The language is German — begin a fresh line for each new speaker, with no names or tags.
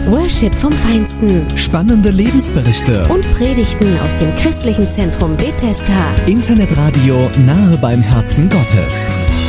Worship vom Feinsten.
Spannende Lebensberichte
Und Predigten aus dem christlichen Zentrum Bethesda.
Internetradio nahe beim Herzen Gottes.